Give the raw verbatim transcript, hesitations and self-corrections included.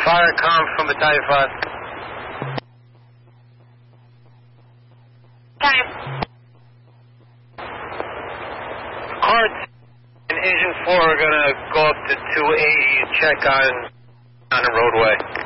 Fire comm from Battalion five. Time. Car and Engine four are going to go up to two eighty and check on, on the roadway.